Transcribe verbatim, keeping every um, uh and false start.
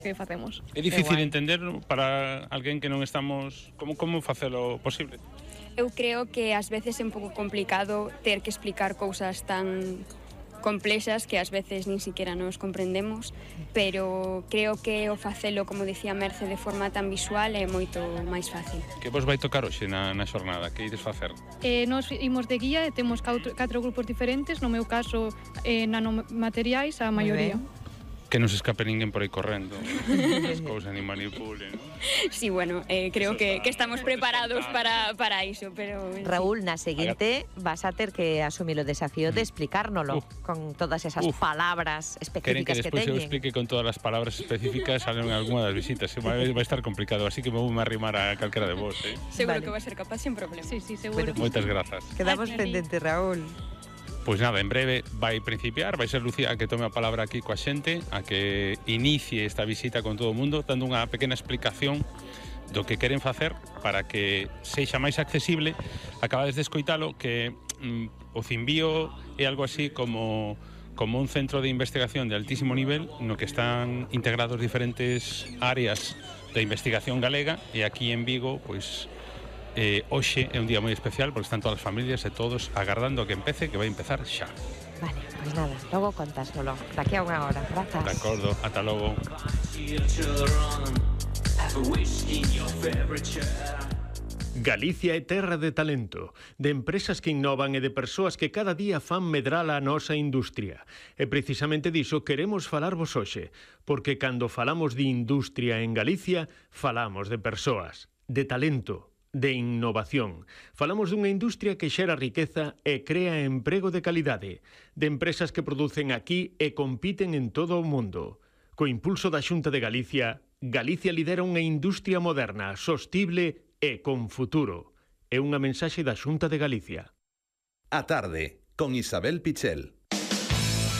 que facemos. É difícil entender para alguén que non estamos... Como, como facelo posible? Eu creo que ás veces é un pouco complicado ter que explicar cousas tan complexas que ás veces nin siquiera nos comprendemos, pero creo que o facelo, como dicía Merce, de forma tan visual é moito máis fácil. Que vos vai tocar hoxe na, na xornada? Que ides facer? Eh, nos imos de guía e temos catro, catro grupos diferentes, no meu caso eh, nanomateriais a maioría. Que non se escape ninguén por aí correndo, as cousas ni manipulen. Sí, bueno, eh, creo que, que estamos preparados para, para iso, pero... Raúl, na seguinte vas a ter que asumir o desafío de explicárnolo Uf. con todas esas Uf. palabras Queren que específicas que, despois eu teñen. explique con todas as palabras específicas salen en algunha das visitas. Vai, vai estar complicado, así que me vou me arrimar a calquera de vos, eh? Seguro Vale. que vai ser capaz sin problema. Sí, sí, seguro. Moitas grazas. Quedamos Ay, pendentes, Raúl. Pois nada, en breve vai principiar, vai ser Lucía a que tome a palabra aquí coa xente, a que inicie esta visita con todo o mundo, dando unha pequena explicación do que queren facer para que sexa máis accesible. Acabades de escoitalo que mm, o Cimbío é algo así como como un centro de investigación de altísimo nivel no que están integrados diferentes áreas da investigación galega, e aquí en Vigo, pois Eh, hoxe é un día moi especial porque están todas as familias e todos agardando a que empece, que vai empezar xa. Vale, pois nada, logo contásmolo. Daqui a unha hora, grazas. De acordo, ata logo. Galicia é terra de talento, de empresas que innovan e de persoas que cada día fan medrar a nosa industria. E precisamente diso queremos falarvos hoxe, porque cando falamos de industria en Galicia, falamos de persoas, de talento, de innovación. Falamos dunha industria que xera riqueza e crea emprego de calidade, de empresas que producen aquí e compiten en todo o mundo. Co impulso da Xunta de Galicia, Galicia lidera unha industria moderna, sostible e con futuro. É unha mensaxe da Xunta de Galicia. A tarde, con Isabel Pichel.